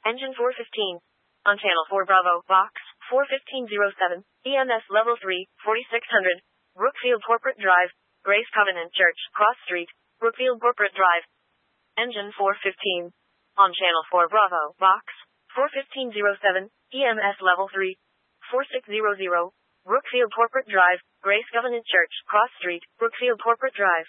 Engine 415. On Channel 4 Bravo, Box 41507, EMS Level 3, 4600, Brookfield Corporate Drive, Grace Covenant Church, Cross Street, Brookfield Corporate Drive. Engine 415. On Channel 4 Bravo, Box 41507, EMS Level 3, 4600, Brookfield Corporate Drive, Grace Covenant Church, Cross Street, Brookfield Corporate Drive.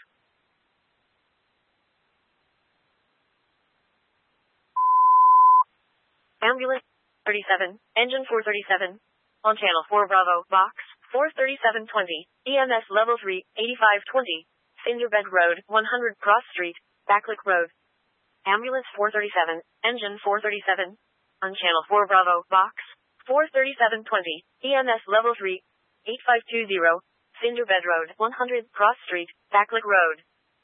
Ambulance 37, Engine 437. On Channel 4 Bravo, Box 43720, EMS Level 3, 8520, Cinderbed Road, 100 Cross Street, Backlick Road. Ambulance 437, Engine 437. On Channel 4 Bravo, Box 43720, EMS Level 3, 8520, Cinderbed Road, 100 Cross Street, Backlick Road.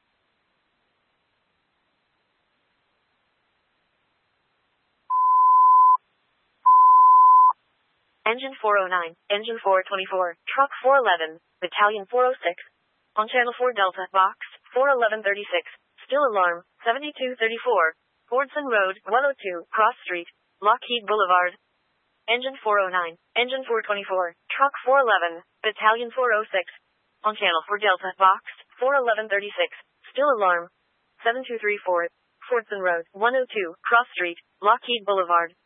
Engine 409, Engine 424, Truck 411, Battalion 406. On Channel 4 Delta, Box 41136, Still Alarm, 7234, Fordson Road, 102, Cross Street, Lockheed Boulevard. Engine 409, Engine 424, Truck 411, Battalion 406. On Channel 4 Delta, Box 41136, Still Alarm, 7234, Fordson Road, 102, Cross Street, Lockheed Boulevard.